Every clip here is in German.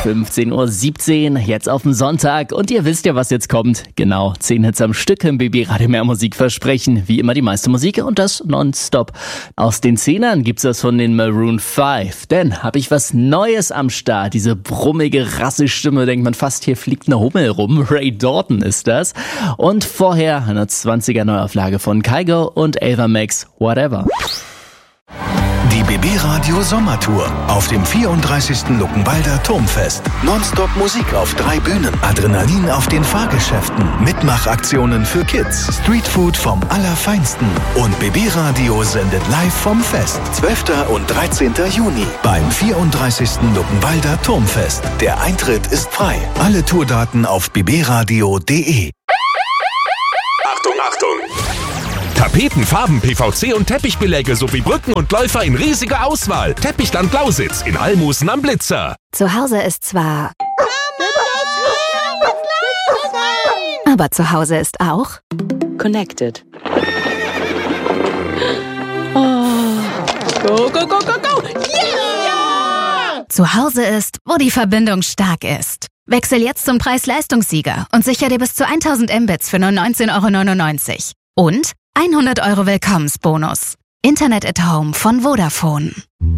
15:17 Uhr, jetzt auf dem Sonntag. Und ihr wisst ja, was jetzt kommt. Genau, 10 Hits am Stück im BB Radio Mehr Musik versprechen. Wie immer die meiste Musik und das nonstop. Aus den 10ern gibt's das von den Maroon 5. Denn habe ich was Neues am Start. Diese brummige Rasselstimme, denkt man fast, hier fliegt eine Hummel rum. Ray Dalton ist das. Und vorher eine 20er Neuauflage von Kygo und Ava Max, Whatever. Die BB Radio Sommertour auf dem 34. Luckenwalder Turmfest. Nonstop Musik auf 3 Bühnen. Adrenalin auf den Fahrgeschäften. Mitmachaktionen für Kids. Streetfood vom Allerfeinsten. Und BB Radio sendet live vom Fest. 12. und 13. Juni beim 34. Luckenwalder Turmfest. Der Eintritt ist frei. Alle Tourdaten auf bbradio.de. Achtung, Achtung! Tapeten, Farben, PVC und Teppichbeläge sowie Brücken und Läufer in riesiger Auswahl. Teppichland Lausitz in Almosen am Blitzer. Zu Hause ist zwar... aber zu Hause ist auch... Connected. Oh. Go, go, go, go, go! Yeah! Zu Hause ist, wo die Verbindung stark ist. Wechsel jetzt zum Preis-Leistungssieger und sicher dir bis zu 1000 Mbits für nur 19,99 €. Und 100 € Willkommensbonus. Internet at Home von Vodafone.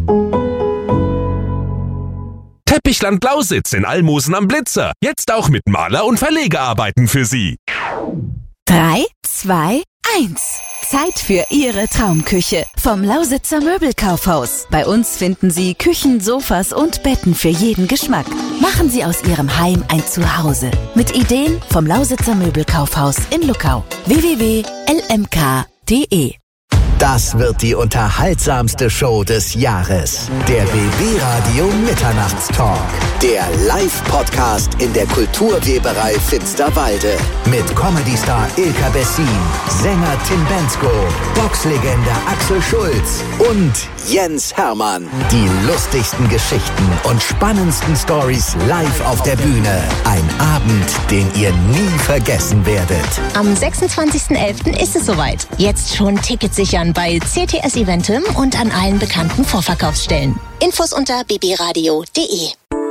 Teppichland Lausitz in Almosen am Blitzer. Jetzt auch mit Maler- und Verlegearbeiten für Sie. 3, 2, 1. Zeit für Ihre Traumküche vom Lausitzer Möbelkaufhaus. Bei uns finden Sie Küchen, Sofas und Betten für jeden Geschmack. Machen Sie aus Ihrem Heim ein Zuhause. Mit Ideen vom Lausitzer Möbelkaufhaus in Luckau. www.lmk.de. Das wird die unterhaltsamste Show des Jahres. Der BB Radio Mitternachtstalk. Der Live-Podcast in der Kulturweberei Finsterwalde. Mit Comedy-Star Ilka Bessin, Sänger Tim Bendzko, Boxlegende Axel Schulz und Jens Hermann. Die lustigsten Geschichten und spannendsten Stories live auf der Bühne. Ein Abend, den ihr nie vergessen werdet. Am 26.11. ist es soweit. Jetzt schon Tickets sichern bei CTS Eventim und an allen bekannten Vorverkaufsstellen. Infos unter bbradio.de.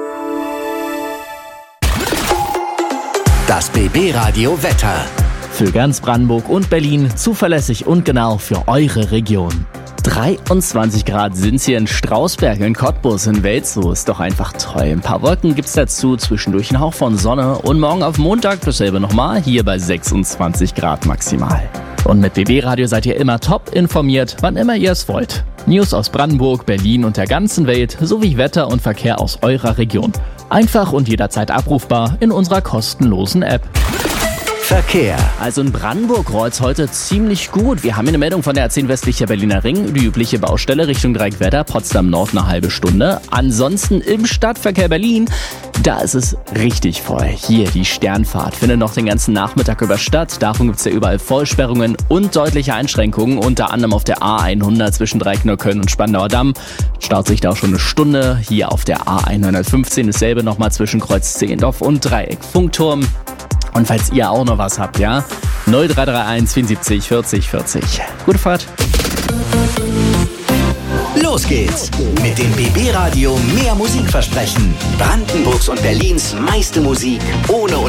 Das BB Radio Wetter. Für ganz Brandenburg und Berlin zuverlässig und genau für eure Region. 23 Grad sind's hier in Strausberg, in Cottbus, in Welzow. Ist doch einfach toll. Ein paar Wolken gibt's dazu, zwischendurch ein Hauch von Sonne. Und morgen auf Montag dasselbe nochmal, hier bei 26 Grad maximal. Und mit BB Radio seid ihr immer top informiert, wann immer ihr es wollt. News aus Brandenburg, Berlin und der ganzen Welt, sowie Wetter und Verkehr aus eurer Region. Einfach und jederzeit abrufbar in unserer kostenlosen App. Verkehr. Also in Brandenburg rollt's heute ziemlich gut. Wir haben hier eine Meldung von der A10 westlicher Berliner Ring, die übliche Baustelle Richtung Dreieckwedder, Potsdam Nord eine halbe Stunde. Ansonsten im Stadtverkehr Berlin, da ist es richtig voll. Hier die Sternfahrt findet noch den ganzen Nachmittag über statt. Davon gibt's ja überall Vollsperrungen und deutliche Einschränkungen, unter anderem auf der A100 zwischen Dreieckneukölln und Spandauer Damm. Staut sich da auch schon eine Stunde. Hier auf der A115 dasselbe nochmal zwischen Kreuz Zehlendorf und Dreieck Funkturm. Und falls ihr auch noch was habt, ja, 0331 74 40 40. Gute Fahrt. Los geht's mit dem BB Radio Mehr Musik versprechen. Brandenburgs und Berlins meiste Musik ohne